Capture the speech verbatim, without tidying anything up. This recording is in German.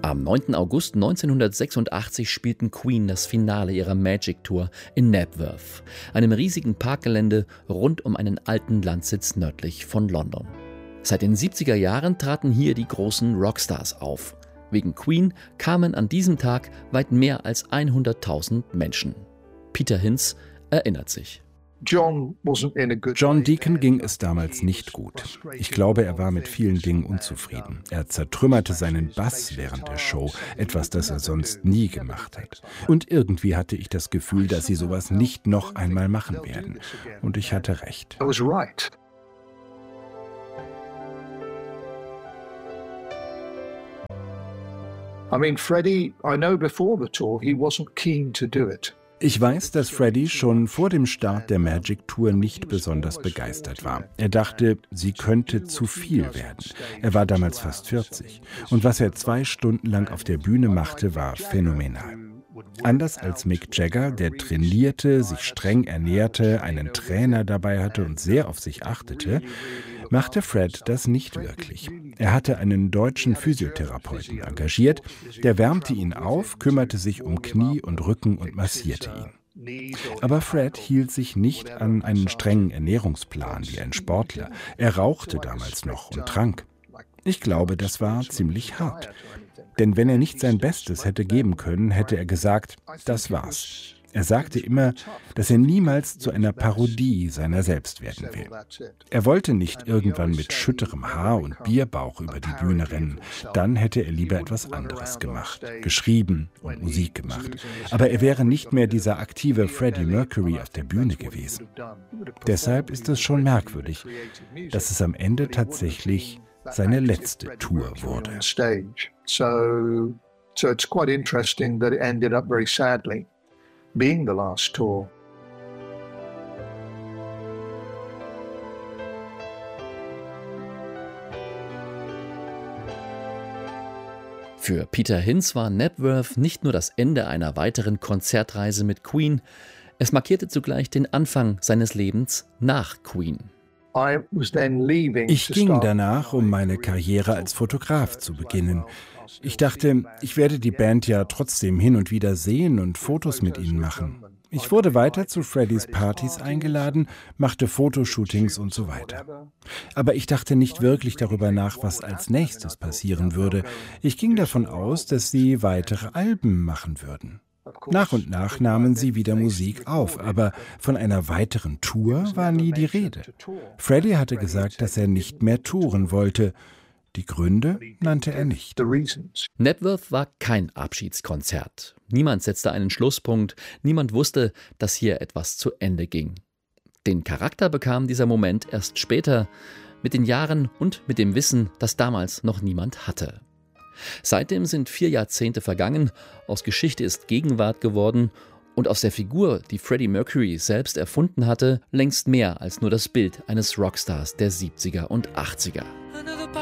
Am neunten August neunzehnhundertsechsundachtzig spielten Queen das Finale ihrer Magic Tour in Knebworth, einem riesigen Parkgelände rund um einen alten Landsitz nördlich von London. Seit den siebziger Jahren traten hier die großen Rockstars auf. Wegen Queen kamen an diesem Tag weit mehr als hunderttausend Menschen. Peter Hinz erinnert sich. John Deacon ging es damals nicht gut. Ich glaube, er war mit vielen Dingen unzufrieden. Er zertrümmerte seinen Bass während der Show, etwas, das er sonst nie gemacht hat. Und irgendwie hatte ich das Gefühl, dass sie sowas nicht noch einmal machen werden. Und ich hatte recht. I mean, Freddie, I know before the tour, he wasn't keen to do it. Ich weiß, dass Freddie schon vor dem Start der Magic Tour nicht besonders begeistert war. Er dachte, sie könnte zu viel werden. Er war damals fast vierzig. Und was er zwei Stunden lang auf der Bühne machte, war phänomenal. Anders als Mick Jagger, der trainierte, sich streng ernährte, einen Trainer dabei hatte und sehr auf sich achtete, machte Fred das nicht wirklich. Er hatte einen deutschen Physiotherapeuten engagiert, der wärmte ihn auf, kümmerte sich um Knie und Rücken und massierte ihn. Aber Fred hielt sich nicht an einen strengen Ernährungsplan wie ein Sportler. Er rauchte damals noch und trank. Ich glaube, das war ziemlich hart. Denn wenn er nicht sein Bestes hätte geben können, hätte er gesagt, das war's. Er sagte immer, dass er niemals zu einer Parodie seiner selbst werden will. Er wollte nicht irgendwann mit schütterem Haar und Bierbauch über die Bühne rennen. Dann hätte er lieber etwas anderes gemacht, geschrieben und Musik gemacht. Aber er wäre nicht mehr dieser aktive Freddie Mercury auf der Bühne gewesen. Deshalb ist es schon merkwürdig, dass es am Ende tatsächlich seine letzte Tour wurde. So, so it's quite interesting that it ended up very sadly being the last tour. Für Peter Hinz war Knebworth nicht nur das Ende einer weiteren Konzertreise mit Queen, es markierte zugleich den Anfang seines Lebens nach Queen. Ich ging danach, um meine Karriere als Fotograf zu beginnen. Ich dachte, ich werde die Band ja trotzdem hin und wieder sehen und Fotos mit ihnen machen. Ich wurde weiter zu Freddies Partys eingeladen, machte Fotoshootings und so weiter. Aber ich dachte nicht wirklich darüber nach, was als nächstes passieren würde. Ich ging davon aus, dass sie weitere Alben machen würden. Nach und nach nahmen sie wieder Musik auf, aber von einer weiteren Tour war nie die Rede. Freddie hatte gesagt, dass er nicht mehr touren wollte. Die Gründe nannte er nicht. Knebworth war kein Abschiedskonzert. Niemand setzte einen Schlusspunkt, niemand wusste, dass hier etwas zu Ende ging. Den Charakter bekam dieser Moment erst später, mit den Jahren und mit dem Wissen, das damals noch niemand hatte. Seitdem sind vier Jahrzehnte vergangen, aus Geschichte ist Gegenwart geworden und aus der Figur, die Freddie Mercury selbst erfunden hatte, längst mehr als nur das Bild eines Rockstars der siebziger und achtziger.